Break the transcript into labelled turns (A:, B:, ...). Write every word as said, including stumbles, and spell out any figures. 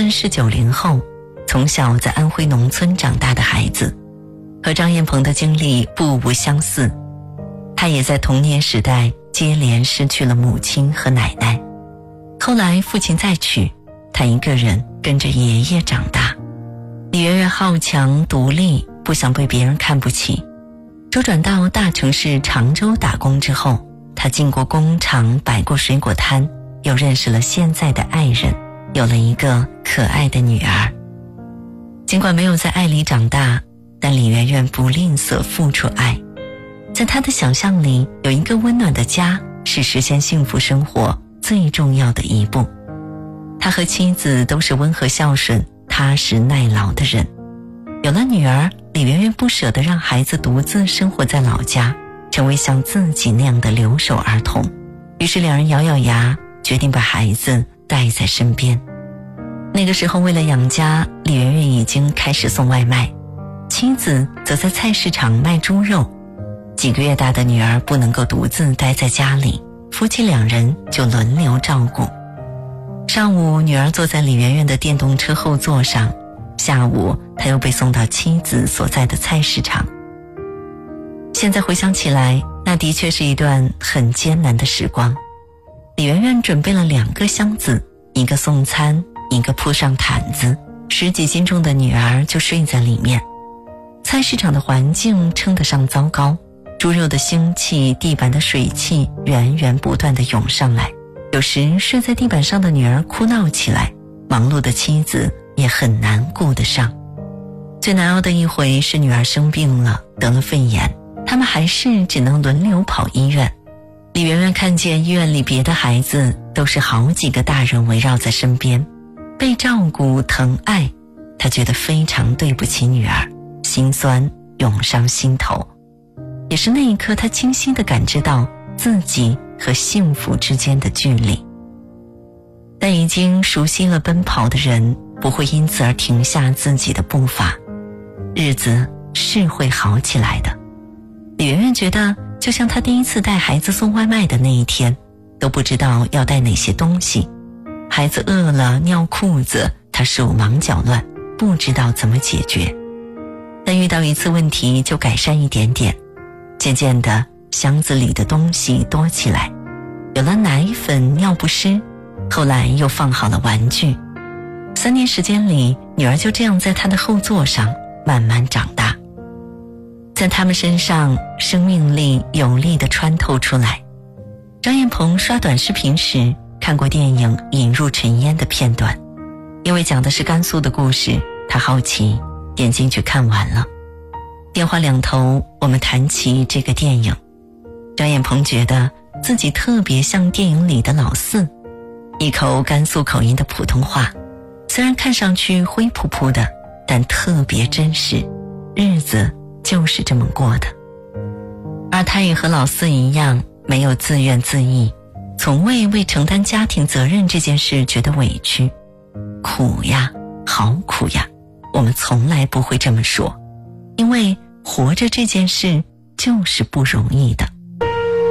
A: 院是九零后，从小在安徽农村长大的孩子，和张艳鹏的经历不无相似。他也在童年时代接连失去了母亲和奶奶，后来父亲再娶，他一个人跟着爷爷长大。李媛媛好强独立，不想被别人看不起。周转到大城市常州打工之后，她进过工厂，摆过水果摊，又认识了现在的爱人，有了一个可爱的女儿。尽管没有在爱里长大，但李媛媛不吝啬付出爱。在她的想象里，有一个温暖的家是实现幸福生活最重要的一步。他和妻子都是温和孝顺、踏实耐劳的人。有了女儿，李媛媛不舍得让孩子独自生活在老家，成为像自己那样的留守儿童。于是两人咬咬牙，决定把孩子带在身边。那个时候为了养家，李媛媛已经开始送外卖，妻子则在菜市场卖猪肉。几个月大的女儿不能够独自待在家里，夫妻两人就轮流照顾。上午女儿坐在李媛媛的电动车后座上，下午她又被送到妻子所在的菜市场。现在回想起来，那的确是一段很艰难的时光。李媛媛准备了两个箱子，一个送餐，一个铺上毯子，十几斤重的女儿就睡在里面。菜市场的环境称得上糟糕，猪肉的腥气，地板的水汽源源不断地涌上来。有时睡在地板上的女儿哭闹起来，忙碌的妻子也很难顾得上。最难熬的一回是女儿生病了，得了肺炎，他们还是只能轮流跑医院。李媛媛看见医院里别的孩子都是好几个大人围绕在身边，被照顾疼爱，她觉得非常对不起女儿，心酸涌上心头。也是那一刻，她清晰地感知到自己和幸福之间的距离。但已经熟悉了奔跑的人，不会因此而停下自己的步伐，日子是会好起来的。李媛媛觉得，就像她第一次带孩子送外卖的那一天，都不知道要带哪些东西，孩子饿了尿裤子，她手忙脚乱，不知道怎么解决。但遇到一次问题就改善一点点，渐渐的箱子里的东西多起来，有了奶粉、尿不湿，后来又放好了玩具。三年时间里，女儿就这样在她的后座上慢慢长大。在他们身上，生命力有力地穿透出来。张艳鹏刷短视频时看过电影《引入尘烟》的片段，因为讲的是甘肃的故事，他好奇点进去看完了。电话两头，我们谈起这个电影，张艳鹏觉得自己特别像电影里的老四，一口甘肃口音的普通话，虽然看上去灰扑扑的，但特别真实，日子就是这么过的。而他也和老四一样，没有自怨自艾，从未为承担家庭责任这件事觉得委屈。苦呀，好苦呀，我们从来不会这么说，因为活着这件事就是不容易的。